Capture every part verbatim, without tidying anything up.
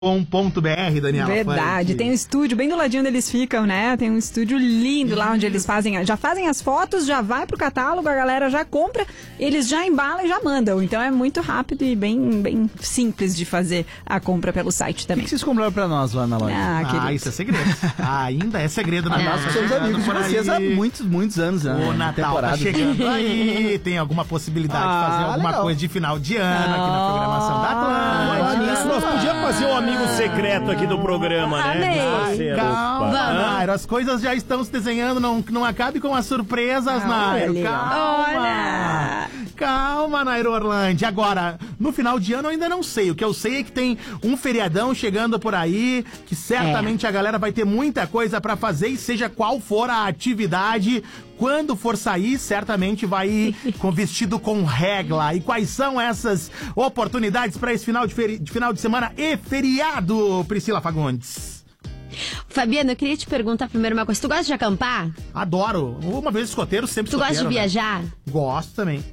com ponto b r, Daniela. Verdade, Funk. tem um estúdio bem do ladinho onde eles ficam, né? Tem um estúdio lindo lá onde eles fazem, já fazem as fotos, já vai pro catálogo, a galera já compra, eles já embalam e já mandam. Então é muito rápido e bem, bem simples de fazer a compra pelo site também. O que vocês compraram pra nós lá na loja? Ah, Ah, isso é segredo. Ah, ainda é segredo na Ah, nossa. Nós somos amigos de vocês há muitos, muitos anos, né? O Natal temporada. tá chegando aí, tem alguma possibilidade Ah, de fazer alguma legal. coisa de final de ano aqui na programação da Falar Atlântida. nisso, nós podíamos fazer um amigo secreto aqui do programa, né? Amei. Parceiro, Calma, opa. Nairo, as coisas já estão se desenhando, não, não acabe com as surpresas, Nairo. olha. Calma. Olha. Calma, Nairo Orlandi. Agora, no final de ano eu ainda não sei. O que eu sei é que tem um feriadão chegando por aí, que certamente a galera vai ter muita coisa pra fazer, e seja qual for a atividade, quando for sair, certamente vai ir com vestido com regla. E quais são essas oportunidades para esse final de, feri- de final de semana e feriado, Priscila Fagundes? Fabiana, eu queria te perguntar primeiro uma coisa. Tu gosta de acampar? Adoro. Uma vez escoteiro, sempre Tu gosta de escoteiro, né? viajar? Gosto também.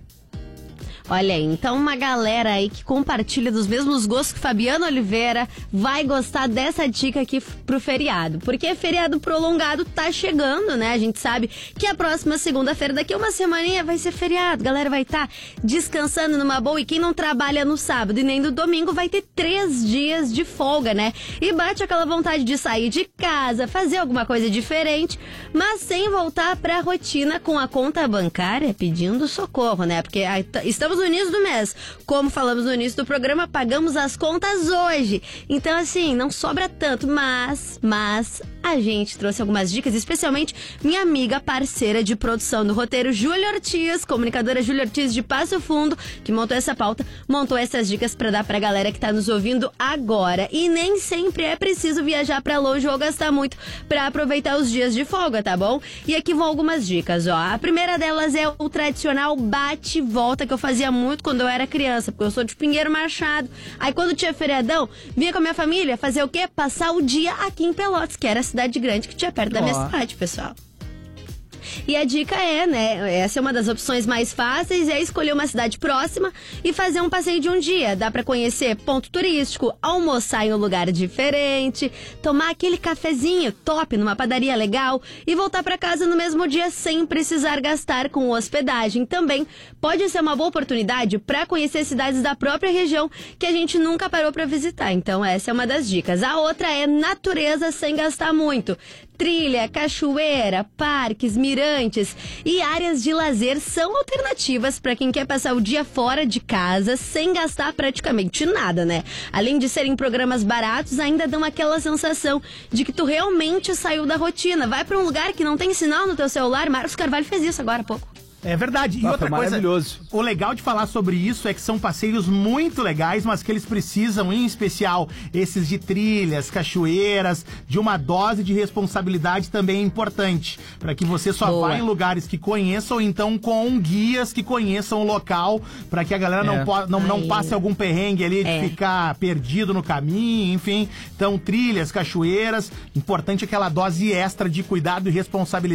Olha aí, então uma galera aí que compartilha dos mesmos gostos que Fabiana Oliveira vai gostar dessa dica aqui f- pro feriado. Porque feriado prolongado tá chegando, né? A gente sabe que a próxima segunda-feira, daqui a uma semaninha, vai ser feriado. Galera vai estar descansando numa boa. E quem não trabalha no sábado e nem no domingo vai ter três dias de folga, né? E bate aquela vontade de sair de casa, fazer alguma coisa diferente, mas sem voltar pra rotina com a conta bancária pedindo socorro, né? Porque aí t- estamos no início do mês. Como falamos no início do programa, pagamos as contas hoje. Então, assim, não sobra tanto, mas, mas a gente trouxe algumas dicas, especialmente minha amiga parceira de produção do roteiro, Júlia Ortiz, comunicadora Júlia Ortiz de Passo Fundo, que montou essa pauta, montou essas dicas pra dar pra galera que tá nos ouvindo agora. E nem sempre é preciso viajar pra longe ou gastar muito pra aproveitar os dias de folga, tá bom? E aqui vão algumas dicas, ó. A primeira delas é o tradicional bate e volta que eu fazia muito quando eu era criança, porque eu sou de Pinheiro Machado. Aí quando tinha feriadão, vinha com a minha família fazer o quê? Passar o dia aqui em Pelotas, que era a cidade grande que tinha perto da minha Ó. cidade, pessoal. E a dica é, né, essa é uma das opções mais fáceis, é escolher uma cidade próxima e fazer um passeio de um dia. Dá pra conhecer ponto turístico, almoçar em um lugar diferente, tomar aquele cafezinho top numa padaria legal e voltar pra casa no mesmo dia sem precisar gastar com hospedagem. Também pode ser uma boa oportunidade pra conhecer cidades da própria região que a gente nunca parou pra visitar. Então essa é uma das dicas. A outra é natureza sem gastar muito. Trilha, cachoeira, parques, mirantes e áreas de lazer são alternativas para quem quer passar o dia fora de casa sem gastar praticamente nada, né? Além de serem programas baratos, ainda dão aquela sensação de que tu realmente saiu da rotina. Vai para um lugar que não tem sinal no teu celular. Marcos Carvalho fez isso agora há pouco. É verdade. E Ah, outra foi coisa, maravilhoso. o legal de falar sobre isso é que são passeios muito legais, mas que eles precisam, em especial, esses de trilhas, cachoeiras, de uma dose de responsabilidade também importante, para que você só Boa. vá em lugares que conheçam, ou então com guias que conheçam o local, para que a galera não, É. po- não, não Aí. passe algum perrengue ali de É. ficar perdido no caminho, enfim. Então, trilhas, cachoeiras, importante aquela dose extra de cuidado e responsabilidade